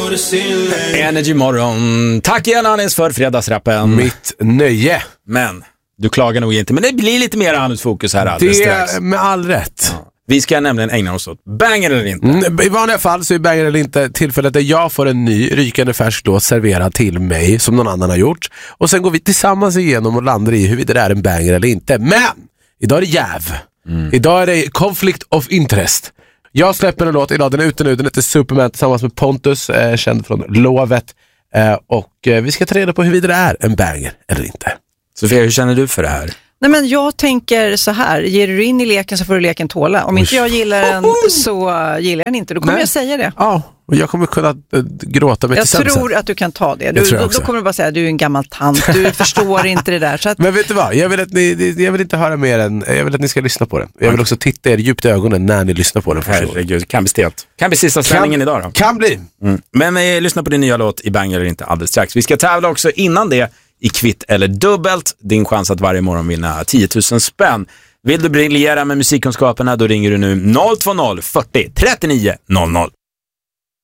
Energy morgon. Tack igen Anis för fredagsrappen. Mitt nöje. Men du klagar nog inte. Men det blir lite mer Anus-fokus här alldeles strax. Det är med all rätt. Ja. Vi ska nämligen ägna oss åt banger eller inte. I vanliga fall så är banger eller inte tillfället där jag får en ny rykande färsk låt serverad till mig som någon annan har gjort. Och sen går vi tillsammans igenom och landar i huruvida det är en banger eller inte. Men idag är det jäv. Idag är det conflict of interest. Jag släpper en låt idag, den är ute nu. Den heter Superman tillsammans med Pontus, känd från Lovet. Och vi ska ta reda på huruvida det är en banger eller inte. Sofia, hur känner du för det här? Nej, men jag tänker så här, ger du in i leken så får du leken tåla. Om inte jag gillar den så gillar jag den inte, då kommer jag säga det. Ja, och jag kommer kunna gråta mig till Jag tror att du kan ta det. Då kommer du bara säga, du är en gammal tant, du förstår inte det där. Så att... Men vet du vad, jag vill inte höra mer än, jag vill att ni ska lyssna på den. Jag vill också titta er djupt i ögonen när ni lyssnar på den. Herregud, kan bli stelt. Kan bli sista ställningen idag då. Kan bli. Men lyssna på din nya låt i Bang eller inte alldeles strax. Vi ska tävla också innan det i kvitt eller dubbelt. Din chans att varje morgon vinna 10 000 spänn. Vill du briljera med musikkunskaperna, då ringer du nu 020 40 39 00.